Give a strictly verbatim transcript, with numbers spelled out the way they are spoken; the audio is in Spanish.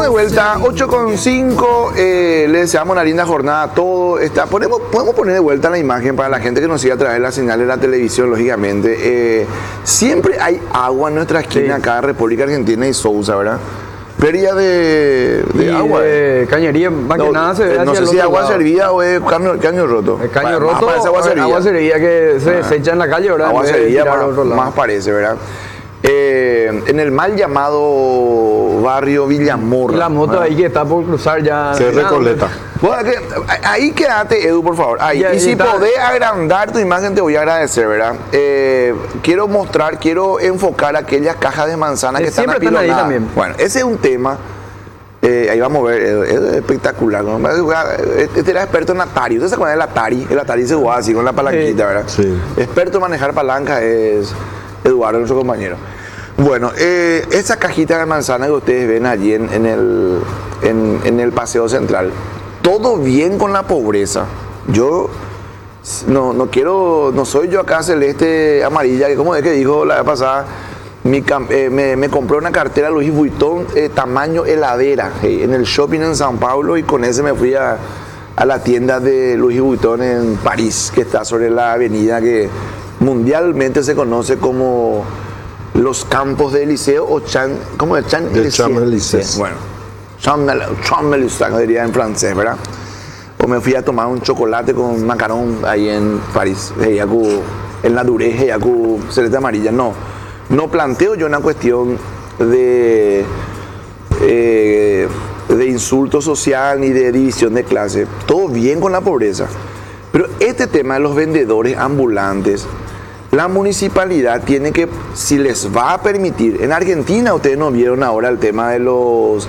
de vuelta, ocho con cinco, eh, le deseamos una linda jornada a todos. Está, ponemos, podemos poner de vuelta la imagen para la gente que nos sigue a través de la señal de la televisión, lógicamente. Eh, siempre hay agua en nuestra esquina, sí, acá, República Argentina y Sousa, ¿verdad? Feria de, de y agua. De cañería, más no, que nada se ve. No sé si agua lado. servida o es caño, caño roto. El caño para, roto, parece agua servida. Agua servida que se desecha ah. en la calle, ¿verdad? Agua servida más, más parece, ¿verdad? Eh, en el mal llamado barrio Villamor. La moto ahí que está por cruzar ya. Se Recoleta. Bueno, que, ahí quédate, Edu, por favor. Ahí. Ya, y si está. podés agrandar tu imagen, te voy a agradecer, ¿verdad? Eh, quiero mostrar, quiero enfocar aquellas cajas de manzana que están apilonadas. Están ahí también. Bueno, ese es un tema. Eh, ahí vamos a ver, es, es espectacular, ¿no? Este era experto en Atari. ¿Ustedes se acuerdan del Atari? El Atari se jugaba así con la palanquita, ¿verdad? Sí. Experto en manejar palanca es Eduardo, nuestro compañero. Bueno, eh, esa cajita de manzana que ustedes ven allí en, en, el, en, en el Paseo Central, todo bien con la pobreza. Yo no, no quiero, no soy yo acá celeste amarilla, que como es que dijo la vez pasada, mi, eh, me, me compré una cartera Louis Vuitton eh, tamaño heladera eh, en el shopping en San Pablo y con ese me fui a, a la tienda de Louis Vuitton en París, que está sobre la avenida que mundialmente se conoce como los Campos de Eliseo o Chan, ¿cómo es? Chan Champs-Élysées. Bueno, Champs-Élysées diría en francés, ¿verdad? O me fui a tomar un chocolate con macarón ahí en París, en la Durez, celeste amarilla. No, no planteo yo una cuestión de, eh, de insulto social ni de división de clase. Todo bien con la pobreza. Pero este tema de los vendedores ambulantes, la municipalidad tiene que, si les va a permitir, en Argentina ustedes no vieron ahora el tema de los